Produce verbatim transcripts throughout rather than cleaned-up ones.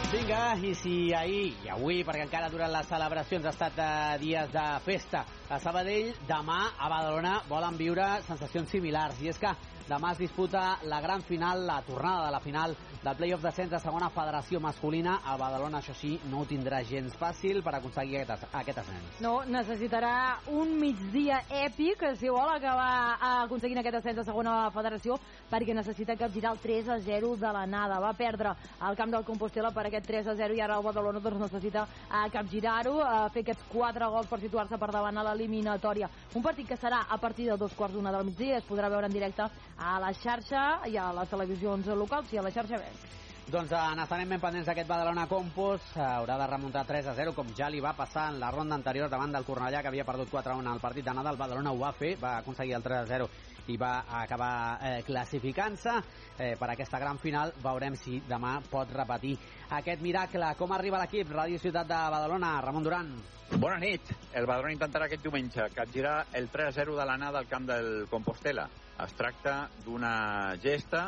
Vinga, i si ahir i avui, perquè encara durant les celebracions ha estat eh, dies de festa a Sabadell, demà a Badalona volen viure sensacions similars. I és que demà es disputa la gran final, la tornada de la final del play-off d'ascens de segona federació masculina. A Badalona, això sí, no ho tindrà gens fàcil per aconseguir aquest, aquest ascens. No, necessitarà un migdia èpic si vol acabar aconseguint aquest ascens de segona federació, perquè necessita capgirar el tres a zero de l'anada. Va perdre al camp del Compostela per aquest tres a zero i ara el Badalona doncs, necessita uh, capgirar-ho, uh, fer aquests quatre gols per situar-se per davant a l'eliminatòria. Un partit que serà a partir de dos quarts d'una del migdia, es podrà veure en directe a la xarxa i a les televisions locals i a la xarxa B. Doncs eh, n'estarem ben pendents d'aquest Badalona Compost. Haurà de remuntar tres a zero, com ja li va passar en la ronda anterior davant del Cornellà, que havia perdut quatre a un al partit d'anada. El Badalona ho va fer, va aconseguir el tres a zero i va acabar eh, classificant-se eh, per aquesta gran final. Veurem si demà pot repetir aquest miracle. Com arriba l'equip? Ràdio Ciutat de Badalona, Ramon Duran. Bona nit. El Badalona intentarà aquest diumenge capgirar el tres a zero de l'anada al camp del Compostela. Es tracta d'una gesta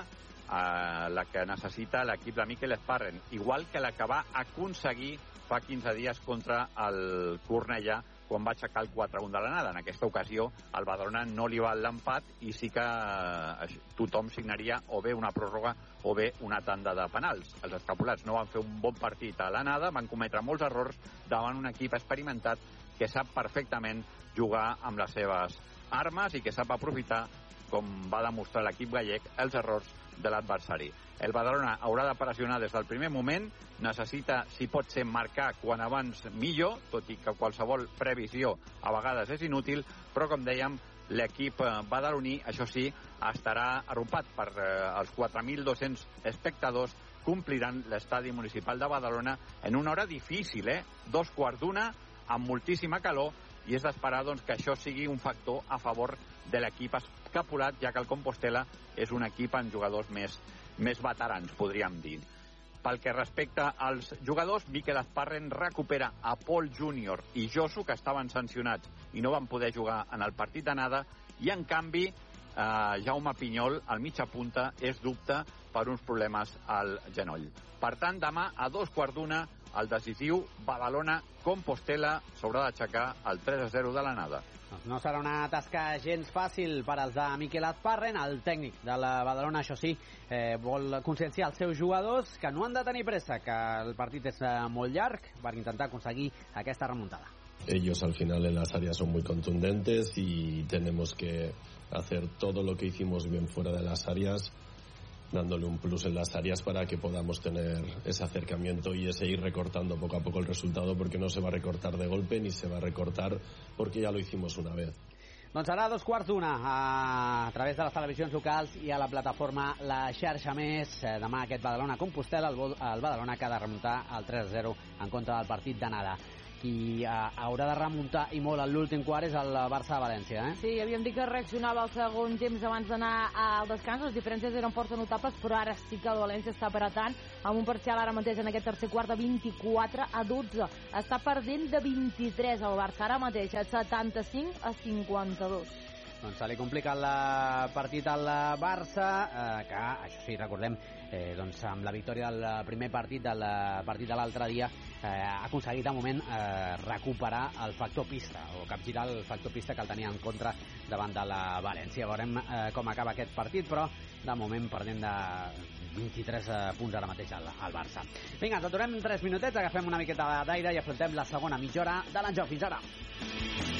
a la que necessita l'equip de Mikel Esparren, igual que la que va aconseguir fa quinze dies contra el Cornellà quan va aixecar el quatre a un de l'anada. En aquesta ocasió el Badalona no li va l'empat i sí que tothom signaria o bé una pròrroga o bé una tanda de penals. Els escapulats no van fer un bon partit a l'anada, van cometre molts errors davant un equip experimentat que sap perfectament jugar amb les seves armes i que sap aprofitar, com va demostrar l'equip gallec, els errors de l'adversari. El Badalona haurà de pressionar des del primer moment, necessita, si pot ser, marcar quan abans millor, tot i que qualsevol previsió a vegades és inútil, però com dèiem, l'equip badaloní, això sí, estarà arropat per eh, els quatre mil dos-cents espectadors que ompliran l'estadi municipal de Badalona en una hora difícil, eh? Dos quarts d'una, amb moltíssima calor, i és d'esperar doncs, que això sigui un factor a favor de l'equip escapulat, ja que el Compostela és un equip amb jugadors més, més veterans, podríem dir. Pel que respecta als jugadors, Mikel Esparren recupera a Pol Júnior i Josu, que estaven sancionats i no van poder jugar en el partit d'anada, i en canvi eh, Jaume Pinyol, al mitja punta, és dubte per uns problemes al genoll. Per tant, demà a dos quarts d'una, el decisiu Badalona-Compostela s'haurà d'aixecar el tres a zero de l'anada. No serà una tasca gens fàcil per als de Mikel Esparren. El tècnic de la Badalona, això sí, eh, vol conscienciar els seus jugadors que no han de tenir pressa, que el partit és eh, molt llarg, per intentar aconseguir aquesta remuntada. Ellos al final en las áreas son muy contundentes y tenemos que hacer todo lo que hicimos bien fuera de las áreas, dándole un plus en las áreas para que podamos tener ese acercamiento y ese ir recortando poco a poco el resultado, porque no se va a recortar de golpe ni se va a recortar porque ya lo hicimos una vez. Doncs serà a dos quarts d'una a, a través de les televisions locals i a la plataforma La Xarxa Més. Demà aquest Badalona-Compostela, el, el Badalona que ha de remuntar el tres a zero en contra del partit d'anada. Qui eh, haurà de remuntar i molt en l'últim quart és el Barça de València, eh? Sí, havíem dit que reaccionava al segon temps abans d'anar al descans. Les diferències eren força notables, però ara sí que el València està apretant amb un parcial ara mateix en aquest tercer quart de vint-i-quatre a dotze. Està perdent de vint-i-tres el Barça ara mateix, a setanta-cinc a cinquanta-dos. Doncs se li complica el partit al Barça, eh, que, això sí, recordem, eh, doncs amb la victòria del primer partit, del partit de l'altre dia, eh, ha aconseguit de moment eh, recuperar el factor pista, o capgirar el factor pista que el tenia en contra davant de la València. Veurem eh, com acaba aquest partit, però de moment perdent de vint-i-tres punts ara mateix al, al Barça. Vinga, ens aturem tres minutets, agafem una miqueta d'aire i afrontem la segona mitja hora de l'enjoc. Fins ara!